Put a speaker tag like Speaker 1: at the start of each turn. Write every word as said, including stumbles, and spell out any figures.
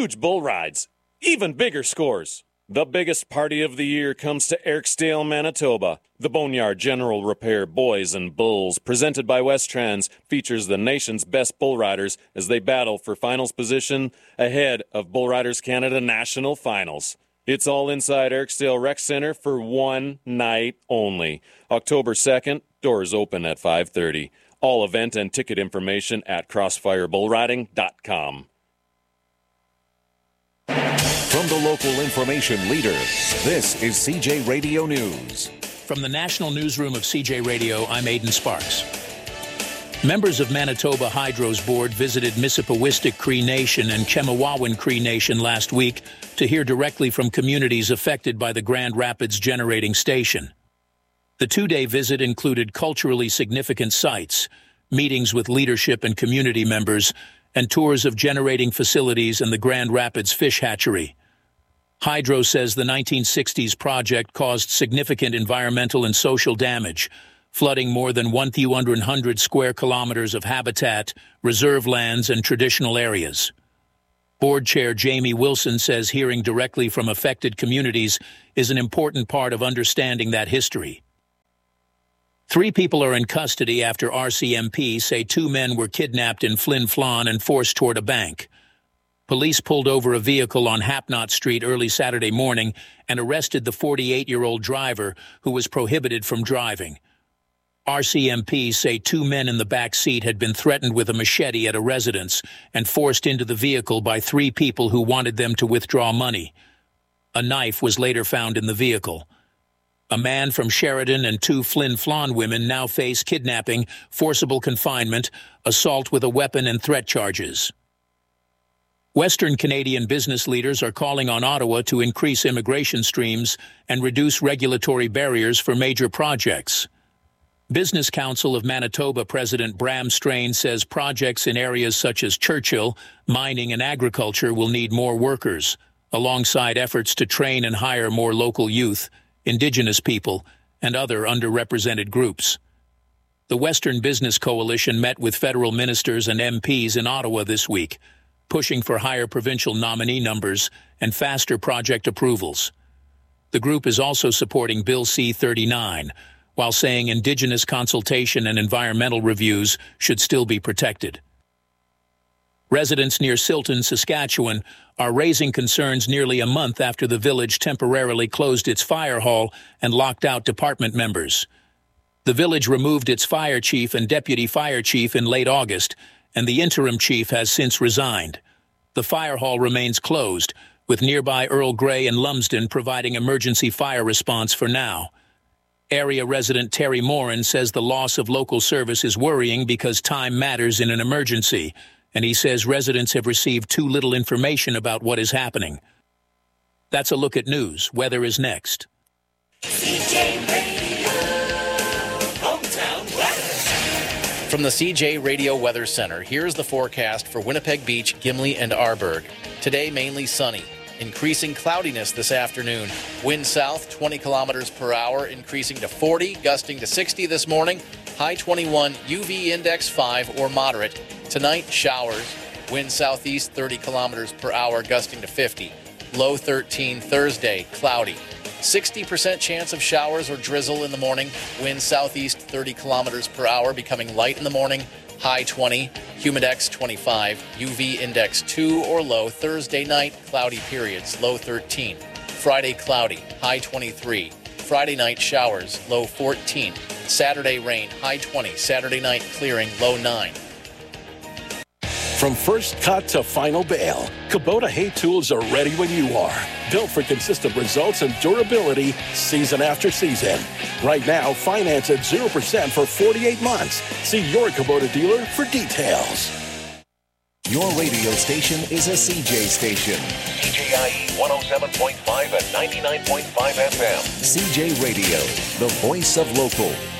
Speaker 1: huge bull rides, even bigger scores. The biggest party of the year comes to Erskdale, Manitoba. The Boneyard General Repair Boys and Bulls, presented by Westrans, features the nation's best bull riders as they battle for finals position ahead of Bull Riders Canada National Finals. It's all inside Erskdale Rec Center for one night only. October second, doors open at five thirty. All event and ticket information at crossfire bull riding dot com.
Speaker 2: From the local information leader, this is C J Radio News.
Speaker 3: From the National Newsroom of C J Radio, I'm Aidan Sparks. Members of Manitoba Hydro's board visited Mississippiwistic Cree Nation and Chemawawan Cree Nation last week to hear directly from communities affected by the Grand Rapids generating station. The two-day visit included culturally significant sites, meetings with leadership and community members, and tours of generating facilities and the Grand Rapids fish hatchery. Hydro says the nineteen sixties project caused significant environmental and social damage, flooding more than one thousand one hundred square kilometers of habitat, reserve lands, and traditional areas. Board Chair Jamie Wilson says hearing directly from affected communities is an important part of understanding that history. Three people are in custody after R C M P say two men were kidnapped in Flin Flon and forced toward a bank. Police pulled over a vehicle on Hapnot Street early Saturday morning and arrested the forty-eight-year-old driver who was prohibited from driving. R C M P say two men in the back seat had been threatened with a machete at a residence and forced into the vehicle by three people who wanted them to withdraw money. A knife was later found in the vehicle. A man from Sheridan and two Flin Flon women now face kidnapping, forcible confinement, assault with a weapon, and threat charges. Western Canadian business leaders are calling on Ottawa to increase immigration streams and reduce regulatory barriers for major projects. Business Council of Manitoba President Bram Strain says projects in areas such as Churchill, mining, and agriculture will need more workers, alongside efforts to train and hire more local youth, Indigenous people, and other underrepresented groups. The Western Business Coalition met with federal ministers and M Ps in Ottawa this week, pushing for higher provincial nominee numbers and faster project approvals. The group is also supporting Bill C thirty-nine, while saying Indigenous consultation and environmental reviews should still be protected. Residents near Silton, Saskatchewan, are raising concerns nearly a month after the village temporarily closed its fire hall and locked out department members. The village removed its fire chief and deputy fire chief in late August, and the interim chief has since resigned. The fire hall remains closed, with nearby Earl Grey and Lumsden providing emergency fire response for now. Area resident Terry Morin says the loss of local service is worrying because time matters in an emergency, and he says residents have received too little information about what is happening. That's a look at news. Weather is next.
Speaker 4: C J Radio, Hometown Weather.
Speaker 5: From the C J Radio Weather Center, here's the forecast for Winnipeg Beach, Gimli, and Arborg. Today, mainly sunny. Increasing cloudiness this afternoon. Wind south, twenty kilometers per hour, increasing to forty, gusting to sixty this morning. High twenty-one, U V index five or moderate. Tonight, showers. Wind southeast, thirty kilometers per hour, gusting to fifty. Low thirteen Thursday, cloudy. sixty percent chance of showers or drizzle in the morning. Wind southeast, thirty kilometers per hour, becoming light in the morning. High twenty, humidex twenty-five, U V index two or low. Thursday night, cloudy periods, low thirteen. Friday, cloudy, high twenty-three. Friday night, showers, low fourteen. Saturday, rain, high twenty. Saturday night, clearing, low nine.
Speaker 6: From first cut to final bale, Kubota hay tools are ready when you are. Built for consistent results and durability season after season. Right now, finance at zero percent for forty-eight months. See your Kubota dealer for details.
Speaker 2: Your radio station is a C J station.
Speaker 7: C J I E one oh seven point five and ninety-nine point five F M.
Speaker 2: C J Radio, the voice of local.